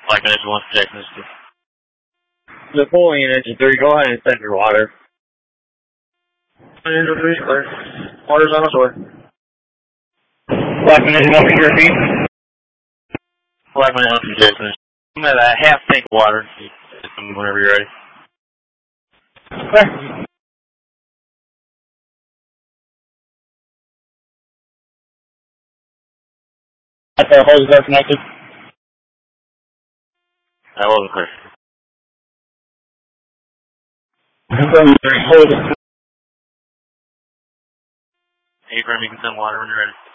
Like engine 1 for Jackson. The pulling in engine 3, go ahead and send your water. Engine 3 is clear. Water's on its way. Blackman engine 1 for Griffin. Blackman engine 1 for Jackson. I'm at a half tank of water. Whenever you're ready. Okay. The hoses are connected. That wasn't clear. Hoses. Hey, Grim, you can send water when you're ready.